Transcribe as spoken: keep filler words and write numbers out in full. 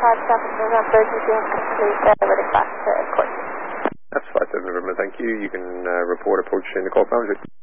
five seven November, you can complete uh, running back to court. That's five seven November, thank you. You can uh, report approach in the call boundary.